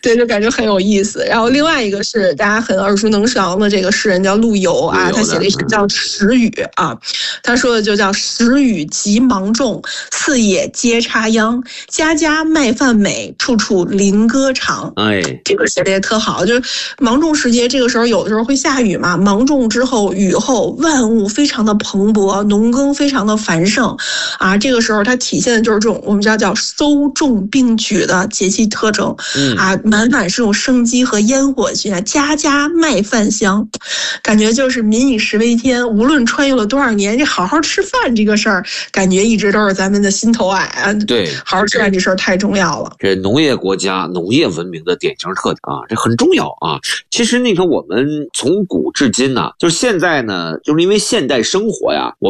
对，就感觉很有意思。然后另外一个是大家很耳熟能详的这个诗人叫陆游啊，他写了一首叫《时雨》啊，他说的就叫时雨急芒种，四野皆插秧，家家麦饭美，处处菱歌长。 哎， 这个写的也特好，就是芒种时节，这个时候有的时候会下雨嘛，芒种之后雨后万物非常的蓬勃，农耕非常的繁盛啊，这个时候它体现的就是这种我们叫搜种并举的节气特征啊，满满是种生机和烟火气啊，家家麦饭香，感觉就是民以食为天，无论穿越了多少年，这好好吃饭这个事儿，感觉一直都是咱们的心头爱啊。 对， 好好吃饭这事儿太重要了。 这农业国家、农业文明的典型特点啊，这很重要啊。其实你看，我们从古至今呢，就是现在呢，就是因为现代生活呀，